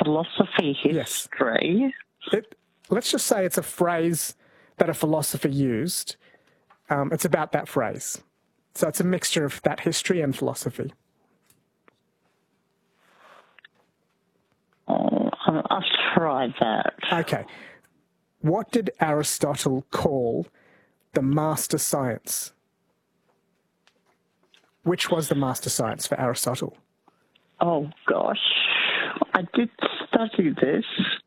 philosophy history. Yes. Let's just say it's a phrase that a philosopher used. It's about that phrase. So it's a mixture of that history and philosophy. Oh, I'll try that. Okay. What did Aristotle call the master science? Which was the master science for Aristotle? Oh, gosh. I did study this.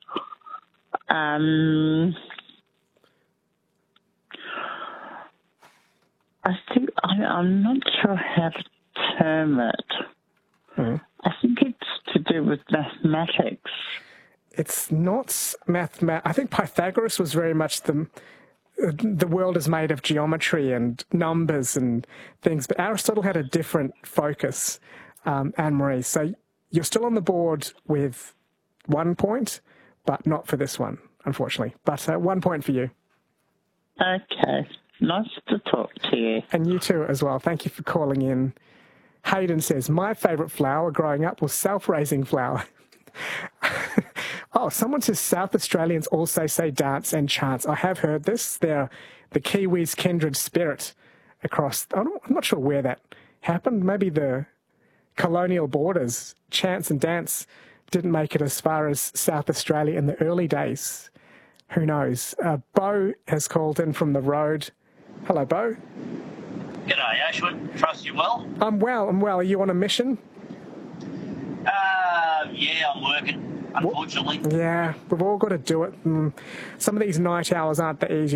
I think I'm not sure how to term it. I think it's to do with mathematics. It's not mathematics. I think Pythagoras was very much the world is made of geometry and numbers and things, but Aristotle had a different focus, Anne-Marie. So you're still on the board with 1 point, but not for this one, unfortunately. But 1 point for you. Okay. Nice to talk to you. And you too as well. Thank you for calling in. Hayden says, my favourite flower growing up was self-raising flower. Oh, someone says South Australians also say dance and chants. I have heard this. They're the Kiwis' kindred spirit across. I'm not sure where that happened. Maybe the colonial borders. Chants and dance didn't make it as far as South Australia in the early days. Who knows? Bo has called in from the road. Hello, Bo. G'day, Ashwin. Trust you well? I'm well. Are you on a mission? Yeah, I'm working, unfortunately. Yeah, we've all got to do it. Some of these night hours aren't the easiest.